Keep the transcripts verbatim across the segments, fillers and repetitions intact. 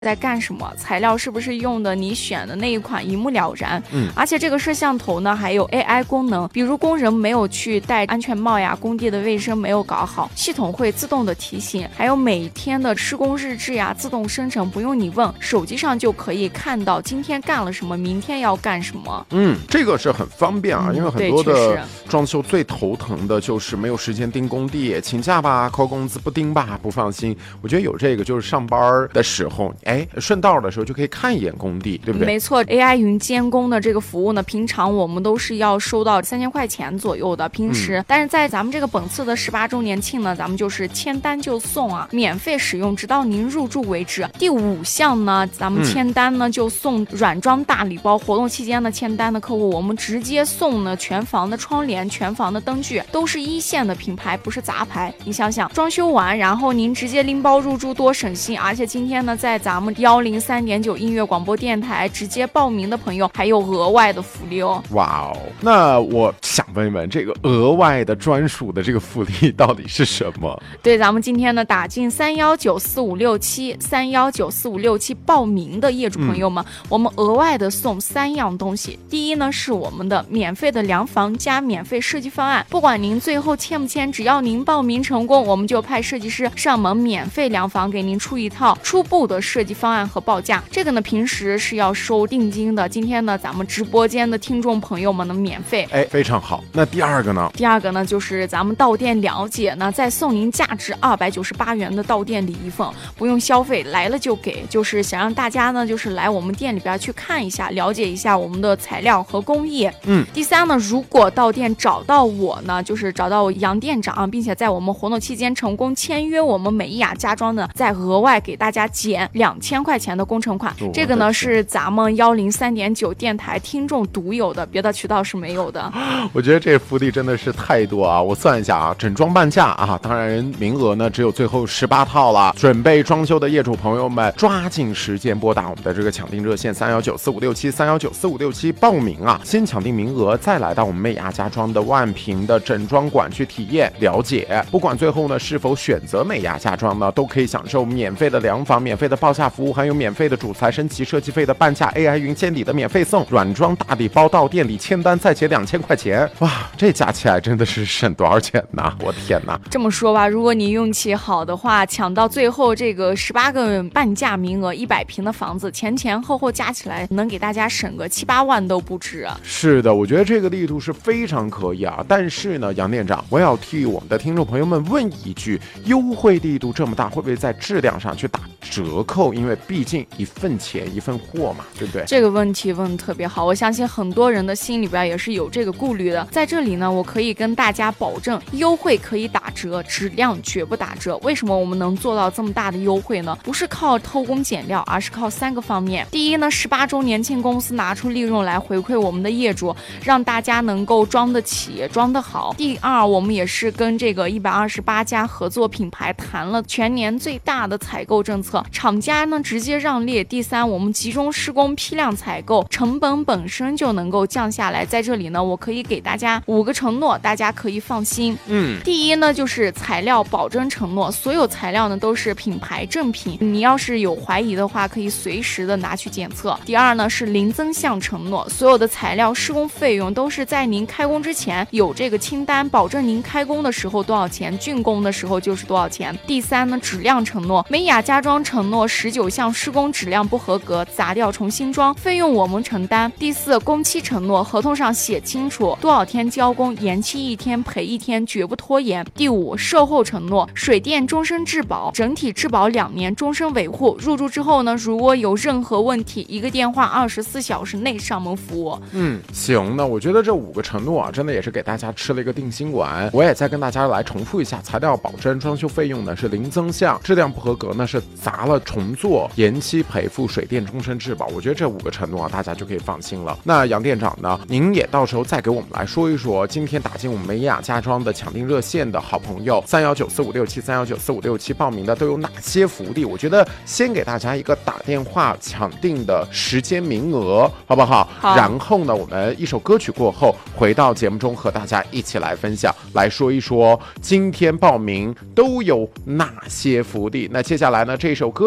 在干什么，材料是不是用的你选的那一款一目了然。 嗯， 而且这个摄像头呢还有 A I 功能，比如工人没有去戴安全帽呀，工地的卫生没有搞好，系统会自动的提醒，还有每天的施工日志呀自动生成，不用你问，手机上就可以看到今天干了什么，明天要干什么。 嗯，这个是很方便啊， 嗯、 因为很多的装修最头疼的就是没有时间盯工地，请假吧扣工资，不盯吧不放心。我觉得有这个就是上班的时候，哎，顺道的时候就可以看一眼工地，对不对？ 没错 ，A I 云监工的这个服务呢，平常我们都是要收到三千块钱左右的，平时，嗯、但是在咱们这个本次的十八周年庆呢，咱们就是签单就送啊，免费使用，直到您入住为止。第五项呢，咱们签单呢、嗯、就送软装大礼包，活动期间呢签单的客户，我们直接送呢全房的窗帘、全房的灯具，都是一线的品牌，不是杂牌。你想想，装修完然后您直接拎包入住多省心，而且今天呢，在咱们幺零三点九音乐广播电台直接报名的朋友还有额外的福利哦。 哇哦，那我想问一问，这个额外的专属的这个福利到底是什么？ 对，咱们今天呢打进三幺九四五六七三幺九四五六七报名的业主朋友们、嗯、我们额外的送三样东西。第一呢是我们的免费的量房加免费设计方案，不管您最后签不签，只要您报名成功，我们就派设计师上门免费量房，给您出一套初步的设计方案和报价。这个呢平时是要收定金的，今天呢咱们直播间的听众朋友们呢免费。 哎，非常好。那第二个呢？ 第二个呢就是咱们到店了解呢，再送您价值二百九十八元的到店礼一份，不用消费，来了就给，就是想让大家呢就是来我们店里边去看一下，了解一下我们的材料和工艺。 嗯， 第三呢，如果到店找到我呢，就是找到杨店长，并且在我们活动期间成功签约我们美伊雅家装呢，再额外给大家减两千块钱的工程款。这个呢是咱们幺零三点九电台听众独有的，别的渠道是没有的。 我觉得这福利真的是太多啊！我算一下啊，整装半价啊，当然名额呢只有最后十八套了。准备装修的业主朋友们，抓紧时间拨打我们的这个抢订热线三幺九四五六七三幺九四五六七报名啊！先抢订名额，再来到我们美亚家装的万平的整装馆去体验了解。不管最后呢是否选择美亚家装呢，都可以享受免费的量房、免费的报价服务，还有免费的主材升级设计费的半价 A I 云监理的免费送，软装大礼包到店里签单再减两千块钱。哇，这加起来真的是省多少钱呢？我天哪！ 这么说吧，如果你运气好的话，抢到最后这个十八个半价名额，一百平的房子，前前后后加起来能给大家省个七八万都不止。 是的，我觉得这个力度是非常可以啊。但是呢，杨店长，我要替我们的听众朋友们问一句，优惠力度这么大，会不会在质量上去打折扣？因为毕竟一份钱一份货嘛，对不对？ 这个问题问得特别好，我相信很多人的心里边也是有这个顾虑的。在这里呢，我可以跟大家保证，优惠可以打折，质量绝不打折。为什么我们能做到这么大的优惠呢？不是靠偷工减料，而是靠三个方面。第一呢，十八周年庆公司拿出利润来回馈我们的业主，让大家能够装得起装得好。第二，我们也是跟这个一百二十八家合作品牌谈了全年最大的采购政策，厂家呢直接让利。第三，我们集中施工批量采购，成本本身就能够降下来。在这里呢，我可以给大家五个承诺，大家可以放心。 嗯， 第一呢就是材料保真承诺，所有材料呢都是品牌正品，你要是有怀疑的话，可以随时的拿去检测。第二呢是零增项承诺，所有的材料施工费用都是在您开工之前有这个清单，保证您开工的时候多少钱，竣工的时候就是多少钱。第三呢质量承诺，美雅家装承诺十九项施工质量不合格，砸掉重新装，费用我们承担。第四，工期承诺，合同上写清楚多少天交工，延期一天赔一天，绝不拖延。第五，售后承诺，水电终身质保，整体质保两年，终身维护。入住之后呢，如果有任何问题，一个电话二十四小时内上门服务。 嗯，行，那我觉得这五个承诺啊，真的也是给大家吃了一个定心丸。我也再跟大家来重复一下，材料保真，装修费用呢是零增项，质量不合格呢是砸了重做，延期赔付，水电终身质保。我觉得这五个承诺啊，大家就可以放心了。那杨店长呢，您也到时候再给我们来说一说，今天打进我们美雅家装的抢订热线的好朋友三幺九四五六七三幺九四五六七报名的都有哪些福利？我觉得先给大家一个打电话抢订的时间名额，好不好？ 好。 然后呢，我们一首歌曲过后回到节目中和大家一起来分享，来说一说今天报名都有哪些福利。那接下来呢，这首歌曲也送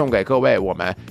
送给各位，我们